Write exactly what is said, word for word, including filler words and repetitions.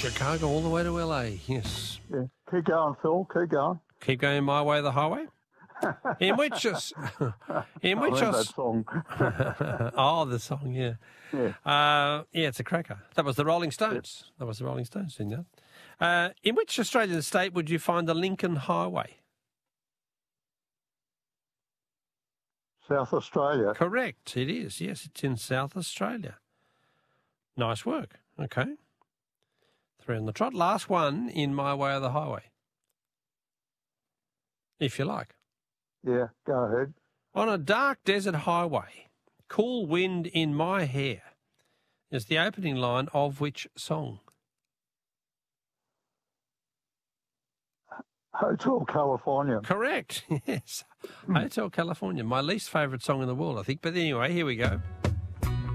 Chicago all the way to L A, yes. Yeah. Keep going, Phil. Keep going. Keep going my way, the highway. In which, in which, I love that song. oh, the song, yeah, yeah, uh, yeah, it's a cracker. That was the Rolling Stones. Yep. That was the Rolling Stones, didn't you? Uh, in which Australian state would you find the Lincoln Highway? South Australia. Correct, it is. Yes, it's in South Australia. Nice work. Okay, three on the trot. Last one in my way of the highway, if you like. Yeah, go ahead. On a dark desert highway, cool wind in my hair is the opening line of which song? Hotel California. Correct, yes. Hotel California, my least favourite song in the world, I think. But anyway, here we go.